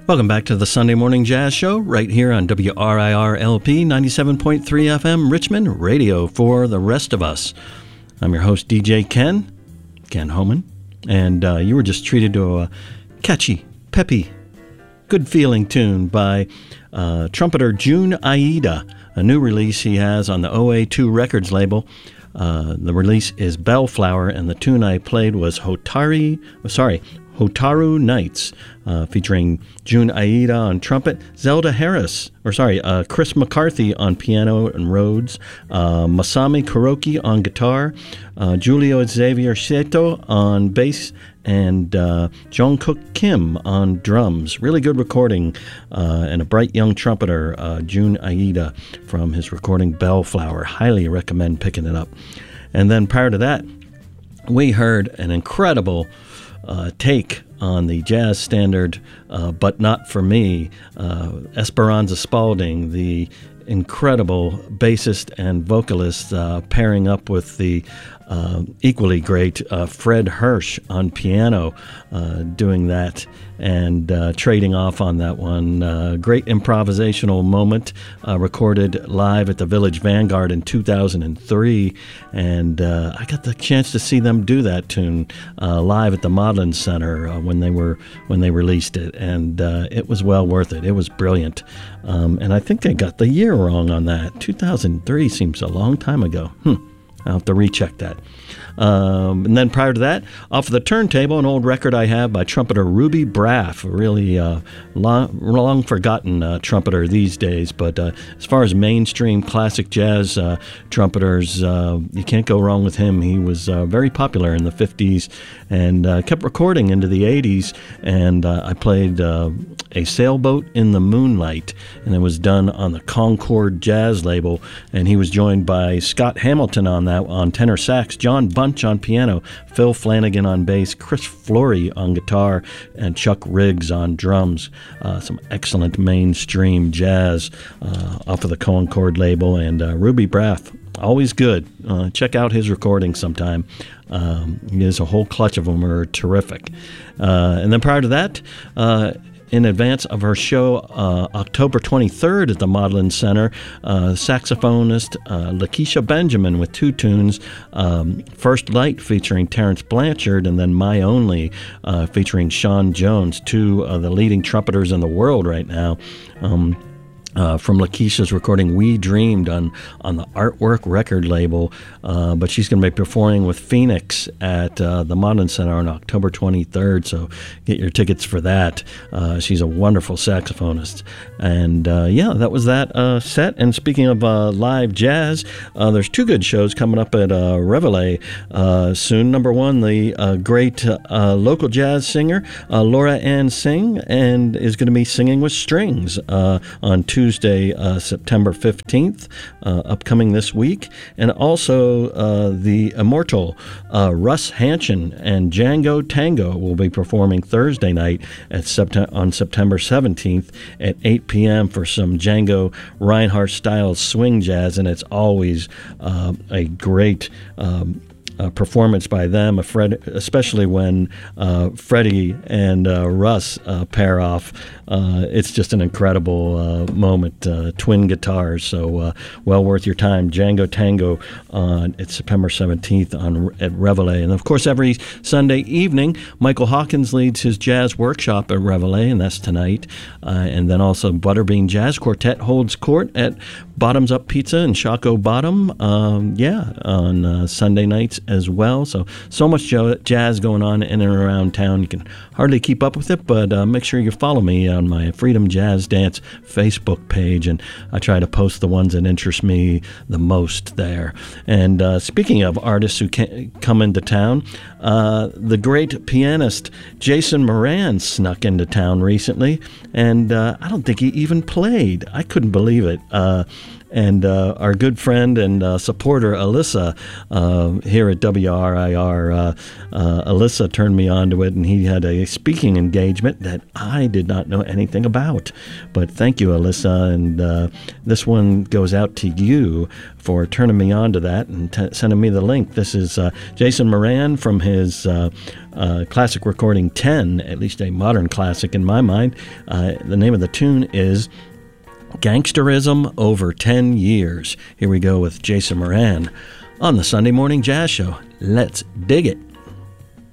Welcome back to the Sunday Morning Jazz Show right here on WRIR-LP 97.3 FM Richmond Radio for the rest of us. I'm your host, DJ Ken Homan, and you were just treated to a catchy, peppy, good-feeling tune by trumpeter Jun Aida, a new release he has on the OA2 Records label. The release is Bellflower, and the tune I played was Hotaru Nights, featuring Jun Aida on trumpet, Chris McCarthy on piano and Rhodes, Masami Kuroki on guitar, Julio Xavier Seto on bass, and Jungkook Kim on drums. Really good recording, and a bright young trumpeter, Jun Aida, from his recording Bellflower. Highly recommend picking it up. And then prior to that, we heard an incredible take on the jazz standard, But Not For Me, Esperanza Spalding, the incredible bassist and vocalist, pairing up with the equally great Fred Hirsch on piano, doing that and trading off on that one. Great improvisational moment, recorded live at the Village Vanguard in 2003, and I got the chance to see them do that tune live at the Modlin Center when they released it, and it was well worth it. It was brilliant, and I think they got the year wrong on that. 2003 seems a long time ago. I'll have to recheck that. And then prior to that, off of the turntable, an old record I have by trumpeter Ruby Braff, a really long forgotten trumpeter these days. But as far as mainstream classic jazz trumpeters, you can't go wrong with him. He was very popular in the 50s and kept recording into the 80s. And I played A Sailboat in the Moonlight, and it was done on the Concord Jazz label. And he was joined by Scott Hamilton on that, on tenor sax, John Bunch on piano, Phil Flanagan on bass, Chris Flory on guitar, and Chuck Riggs on drums. Some excellent mainstream jazz off of the Concord label, and Ruby Braff, always good. Check out his recordings sometime. He has a whole clutch of them are terrific. And then prior to that, in advance of her show October 23rd at the Modlin Center, saxophonist Lakeisha Benjamin with two tunes, First Light featuring Terrence Blanchard, and then My Only featuring Sean Jones, two of the leading trumpeters in the world right now. From Lakeisha's recording We Dreamed on the Artwork record label, but she's going to be performing with Phoenix at the Modlin Center on October 23rd, so get your tickets for that. She's a wonderful saxophonist. And yeah, that was that set. And speaking of live jazz, there's two good shows coming up at Reveille soon. Number one, the great local jazz singer Laura Ann Singh, and is going to be singing with strings on Tuesday, September 15th, upcoming this week. And also the immortal Russ Hanchin and Django Tango will be performing Thursday night on September 17th at 8 p.m. for some Django Reinhardt-style swing jazz, and it's always a great performance by them, especially when Freddie and Russ pair off. It's just an incredible moment, twin guitars, so well worth your time. Django Tango it's September 17th at Reveille. And of course, every Sunday evening, Michael Hawkins leads his jazz workshop at Reveille, and that's tonight. And then also Butterbean Jazz Quartet holds court at Bottoms Up Pizza in Shockoe Bottom, on Sunday nights as well. So much jazz going on in and around town. You can hardly keep up with it, but make sure you follow me on my Freedom Jazz Dance Facebook page, and I try to post the ones that interest me the most there. And speaking of artists who come into town, the great pianist Jason Moran snuck into town recently, and I don't think he even played. I couldn't believe it. And our good friend and supporter, Alyssa, here at WRIR, Alyssa turned me on to it, and he had a speaking engagement that I did not know anything about. But thank you, Alyssa, and this one goes out to you for turning me on to that and sending me the link. This is Jason Moran from his classic recording 10, at least a modern classic in my mind. The name of the tune is Gangsterism Over 10 Years. Here we go with Jason Moran on the Sunday Morning Jazz Show. Let's dig it.